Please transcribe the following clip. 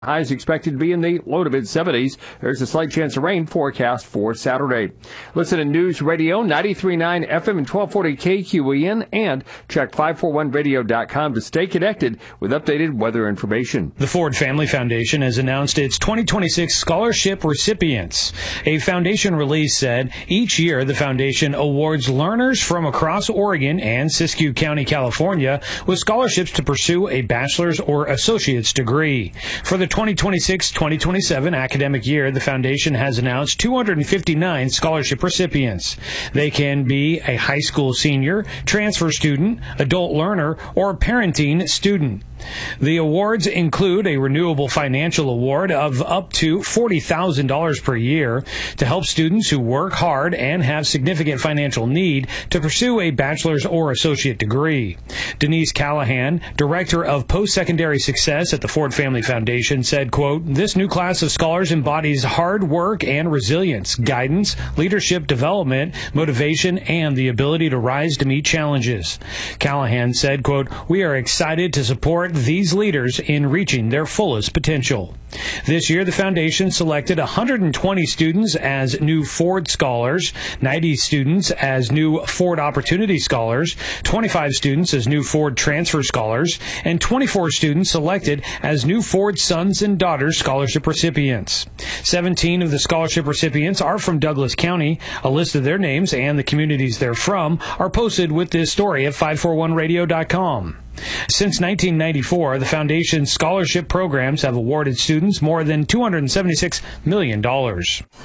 Highs expected to be in the low to mid-70s. There's a slight chance of rain forecast for Saturday. Listen to News Radio 93.9 FM and 1240 KQEN and check 541radio.com to stay connected with updated weather information. The Ford Family Foundation has announced its 2026 scholarship recipients. A foundation release said each year the foundation awards learners from across Oregon and Siskiyou County, California with scholarships to pursue a bachelor's or associate's degree. For the 2026-2027 academic year, the foundation has announced 259 scholarship recipients. They can be a high school senior, transfer student, adult learner, or parenting student. The awards include a renewable financial award of up to $40,000 per year to help students who work hard and have significant financial need to pursue a bachelor's or associate degree. Denise Callahan, Director of Post-Secondary Success at the Ford Family Foundation, said, quote, "This new class of scholars embodies hard work and resilience, guidance, leadership development, motivation, and the ability to rise to meet challenges." Callahan said, quote, "We are excited to support these leaders in reaching their fullest potential." This year, the foundation selected 120 students as new Ford Scholars, 90 students as new Ford Opportunity Scholars, 25 students as new Ford Transfer Scholars, and 24 students selected as new Ford Sons and Daughters Scholarship recipients. 17 of the scholarship recipients are from Douglas County. A list of their names and the communities they're from are posted with this story at 541radio.com. Since 1994, the Foundation's scholarship programs have awarded students more than $276 million.